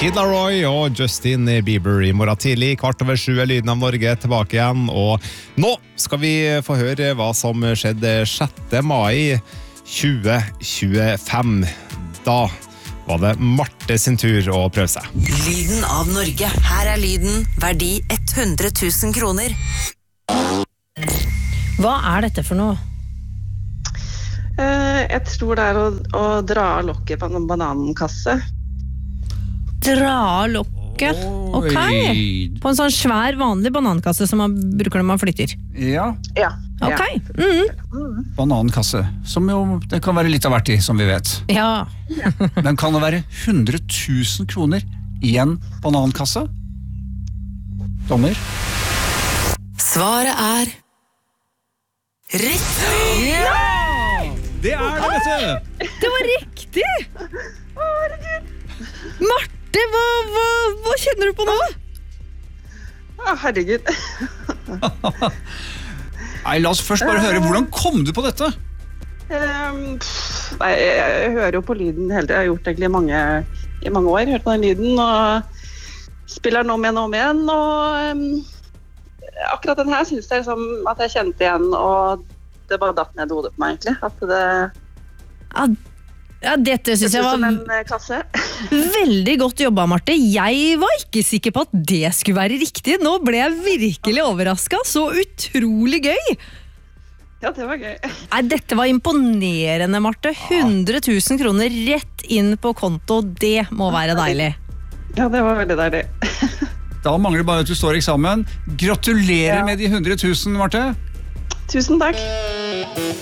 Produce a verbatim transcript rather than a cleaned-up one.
Kid Laroi og Justin Bieber I morgen tidlig, kvart over sju er Lyden av Norge tilbake igjen, og nå skal vi få høre hva som skjedde sjette mai tjue tjuefem. Da var det Marte sin tur å prøve seg. Lyden av Norge. Her er lyden, verdi hundre tusen kroner. Hva er dette for noe? Uh, jeg tror det er å, å dra av lokket på en banankasse. Dra av lokket? Ok. På en sånn svær, vanlig banankasse som man bruker når man flytter? Ja. Ja. Ok. Mm. Banankasse, som jo det kan være litt av hvert I, som vi vet. Ja. Men kan det være hundre tusen kroner I en banankasse? Dommer? Svaret er riktig! Ja! Det er det, vet du! Det var riktig! Marte, hva, hva, hva kjenner du på nå? Å, herregud. Nei, la oss først bare høre, hvordan kom du på dette? Um, pff, nei, jeg, jeg hører jo på lyden hele tiden. Jeg har gjort egentlig mange, I mange år, hørt på den lyden, og spiller den om igjen og om igjen, og um, akkurat den her synes jeg liksom at jeg kjente igjen, og det bare datt ned I hodet på meg egentlig, at det... Ja, ja dette synes jeg var som en kasse. Veldig godt jobbet, Marte. Jeg var ikke sikker på at det skulle være riktig. Nå ble jeg virkelig overrasket. Så utrolig gøy. Ja, det var gøy. Nei, dette var imponerende, Marte. hundre tusen kroner rett inn på konto. Det må være deilig. Ja, det var veldig deilig. Da mangler det bare at du står I eksamen. Gratulerer ja. Med de hundre tusen, Marte. Tusen takk.